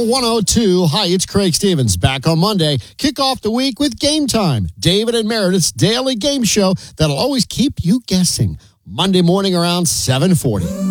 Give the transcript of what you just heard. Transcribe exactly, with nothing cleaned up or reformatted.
Roll one oh two. Hi, it's Craig Stevens. Back on Monday. Kick off the week with Game Time. David and Meredith's daily game show that'll always keep you guessing. Monday morning around seven forty.